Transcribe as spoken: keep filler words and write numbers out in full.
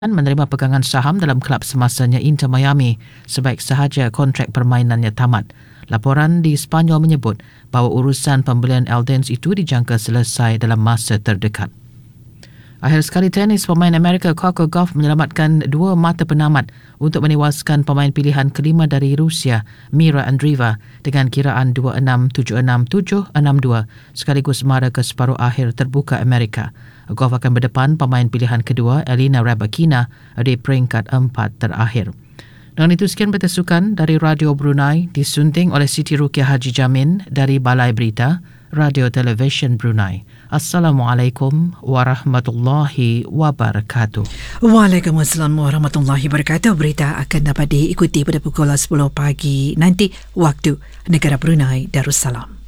menerima pegangan saham dalam kelab semasanya Inter Miami sebaik sahaja kontrak permainannya tamat. Laporan di Sepanyol menyebut bahawa urusan pembelian Eldens itu dijangka selesai dalam masa terdekat. Akhir sekali, tenis pemain Amerika Coco Gauff menyelamatkan dua mata penamat untuk menewaskan pemain pilihan kelima dari Rusia, Mira Andreeva, dengan kiraan dua enam tujuh enam tujuh enam dua sekaligus mara ke separuh akhir terbuka Amerika. Gauff akan berdepan pemain pilihan kedua, Elina Rybakina, di peringkat empat terakhir. Dengan itu, sekian berita sukan dari Radio Brunei, disunting oleh Siti Rukiah Haji Jamin dari Balai Berita, Radio Television Brunei. Assalamualaikum warahmatullahi wabarakatuh. Waalaikumsalam warahmatullahi wabarakatuh. Berita akan dapat diikuti pada pukul sepuluh pagi nanti waktu negara Brunei Darussalam.